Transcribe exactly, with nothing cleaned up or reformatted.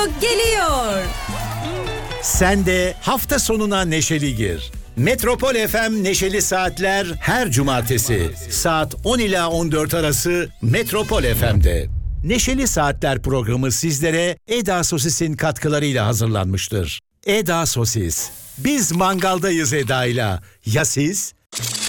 geliyor. Sen de hafta sonuna neşeli gir. Metropol F M Neşeli Saatler her cumartesi saat on ila on dört arası Metropol F M'de. Neşeli Saatler programı sizlere Eda Sosis'in katkılarıyla hazırlanmıştır. Eda Sosis. Biz mangaldayız Eda'yla. Ya siz?